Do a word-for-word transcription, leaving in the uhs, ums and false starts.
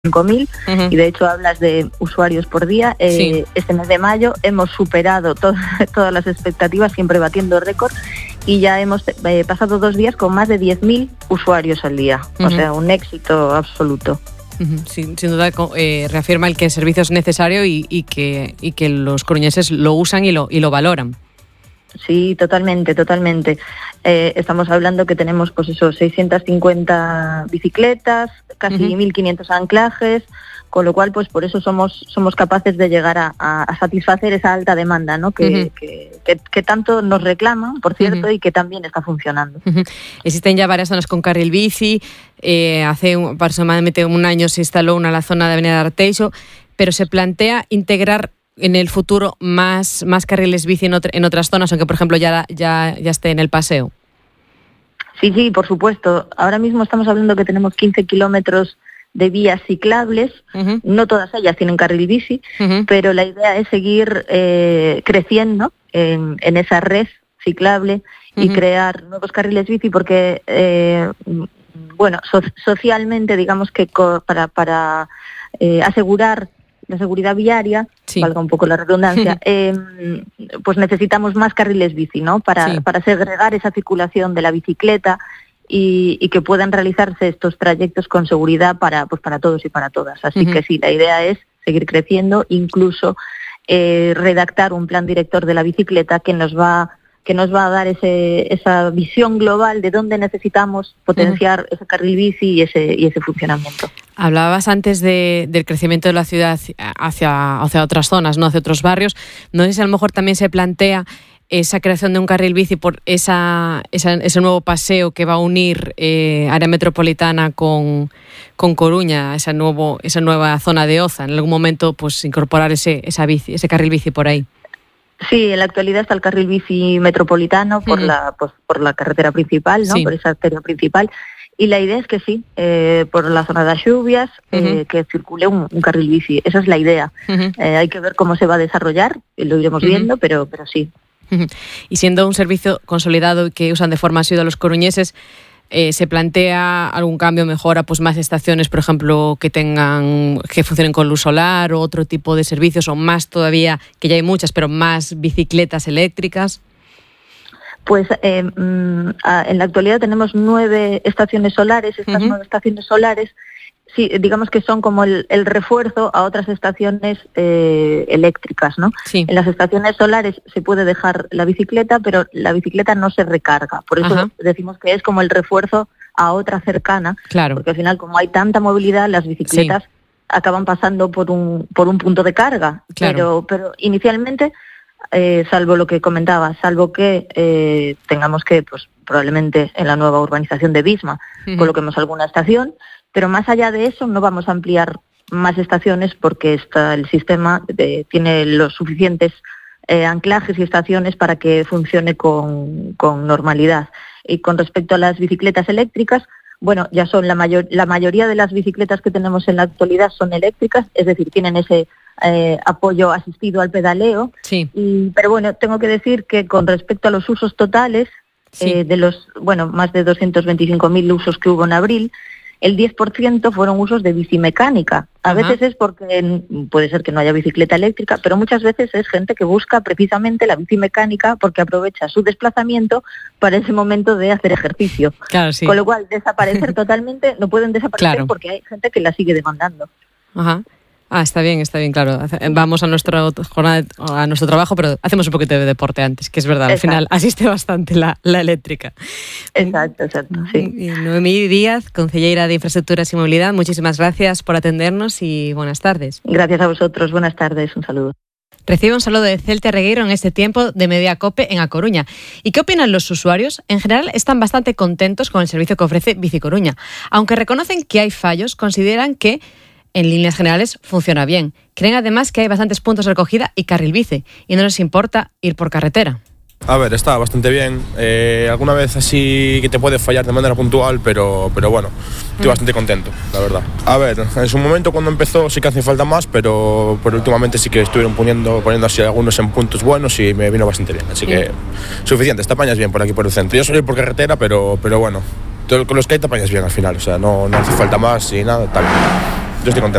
cinco mil Uh-huh. y de hecho hablas de usuarios por día. Eh, Sí. Este mes de mayo hemos superado to- todas las expectativas, siempre batiendo récord, y ya hemos eh, pasado dos días con más de diez mil usuarios al día. Uh-huh. O sea, un éxito absoluto. Uh-huh. Sin, sin duda eh, reafirma el que el servicio es necesario y, y, que, y que los coruñeses lo usan y lo, y lo valoran. Sí, totalmente, totalmente. Eh, estamos hablando que tenemos, pues eso, seiscientas cincuenta bicicletas, casi Uh-huh. mil quinientos anclajes, con lo cual, pues por eso somos somos capaces de llegar a, a, a satisfacer esa alta demanda, ¿no? Que, Uh-huh. que, que, que tanto nos reclaman, por cierto, Uh-huh. y que también está funcionando. Uh-huh. Existen ya varias zonas con carril bici. Eh, hace un, aproximadamente un año se instaló una en la zona de Avenida de Arteixo, pero se plantea integrar en el futuro más, más carriles bici en, otr- en otras zonas, aunque por ejemplo ya, ya, ya esté en el paseo. Sí, sí, por supuesto. Ahora mismo estamos hablando que tenemos quince kilómetros de vías ciclables. Uh-huh. No todas ellas tienen carril bici, Uh-huh. pero la idea es seguir eh, creciendo en, en esa red ciclable y Uh-huh. crear nuevos carriles bici porque, eh, bueno, so- socialmente, digamos que co- para, para eh, asegurar la seguridad viaria, Sí. valga un poco la redundancia, eh, pues necesitamos más carriles bici, ¿no? Para, Sí. para segregar esa circulación de la bicicleta y, y que puedan realizarse estos trayectos con seguridad para, pues para todos y para todas. Así Uh-huh. que sí, la idea es seguir creciendo, incluso eh, redactar un plan director de la bicicleta que nos va que nos va a dar ese, esa visión global de dónde necesitamos potenciar uh-huh. ese carril bici y ese, y ese funcionamiento. Hablabas antes de, del crecimiento de la ciudad hacia, hacia otras zonas, no hacia otros barrios. No sé si a lo mejor también se plantea esa creación de un carril bici por esa, esa, ese nuevo paseo que va a unir eh, área metropolitana con, con Coruña, esa, nuevo, esa nueva zona de Oza. En algún momento, pues incorporar ese, esa bici, ese carril bici por ahí. Sí, en la actualidad está el carril bici metropolitano por, uh-huh. la, pues, por la carretera principal, ¿no? Sí. Por esa arteria principal. Y la idea es que sí, eh, por la zona de las lluvias, uh-huh. eh, que circule un, un carril bici. Esa es la idea. Uh-huh. Eh, hay que ver cómo se va a desarrollar, lo iremos uh-huh. viendo, pero, pero sí. Uh-huh. Y siendo un servicio consolidado y que usan de forma asidua los coruñeses, Eh, ¿se plantea algún cambio, mejora, pues más estaciones, por ejemplo, que tengan que funcionen con luz solar o otro tipo de servicios, o más todavía, que ya hay muchas, pero más bicicletas eléctricas? Pues eh, en la actualidad tenemos nueve estaciones solares. Estas uh-huh. nueve estaciones solares, sí, digamos que son como el, el refuerzo a otras estaciones eh, eléctricas, ¿no? Sí. En las estaciones solares se puede dejar la bicicleta, pero la bicicleta no se recarga. Por eso Ajá. decimos que es como el refuerzo a otra cercana, claro. porque al final, como hay tanta movilidad, las bicicletas sí. acaban pasando por un por un punto de carga. Claro. Pero, pero inicialmente, eh, salvo lo que comentaba, salvo que eh, tengamos que, pues probablemente en la nueva urbanización de Visma, uh-huh. coloquemos alguna estación. Pero más allá de eso no vamos a ampliar más estaciones porque está el sistema de, tiene los suficientes eh, anclajes y estaciones para que funcione con, con normalidad. Y con respecto a las bicicletas eléctricas, bueno, ya son la mayor la mayoría de las bicicletas que tenemos en la actualidad son eléctricas, es decir, tienen ese eh, apoyo asistido al pedaleo. Sí. Y, pero bueno, tengo que decir que con respecto a los usos totales, sí. eh, de los bueno más de doscientos veinticinco mil usos que hubo en abril, el diez por ciento fueron usos de bicimecánica. A Ajá. veces es porque puede ser que no haya bicicleta eléctrica, pero muchas veces es gente que busca precisamente la bicimecánica porque aprovecha su desplazamiento para ese momento de hacer ejercicio. Claro, sí. Con lo cual, desaparecer totalmente no pueden desaparecer claro. porque hay gente que la sigue demandando. Ajá. Ah, está bien, está bien, claro. Vamos a nuestro jornada, a nuestro trabajo, pero hacemos un poquito de deporte antes, que es verdad, al exacto. final asiste bastante la, la eléctrica. Exacto, exacto, sí. Y Noemí Díaz, concelleira de Infraestructuras y Movilidad, muchísimas gracias por atendernos y buenas tardes. Gracias a vosotros, buenas tardes, un saludo. Recibe un saludo de Celte Regueiro en este tiempo de Mediacope en A Coruña. ¿Y qué opinan los usuarios? En general están bastante contentos con el servicio que ofrece Bicicoruña. Aunque reconocen que hay fallos, consideran que en líneas generales funciona bien. Creen además que hay bastantes puntos de recogida y carril bici y no les importa ir por carretera. A ver, está bastante bien. Eh, alguna vez así que te puede fallar de manera puntual, pero, pero bueno, estoy mm. bastante contento, la verdad. A ver, en su momento cuando empezó sí que hace falta más, pero, pero últimamente sí que estuvieron poniendo, poniendo así algunos en puntos buenos y me vino bastante bien. Así sí. que suficiente, te apañas bien por aquí por el centro. Yo suelo ir por carretera, pero, pero bueno, con los que hay te apañas bien al final, o sea, no, no hace falta más y nada, tal. Yo estoy contento.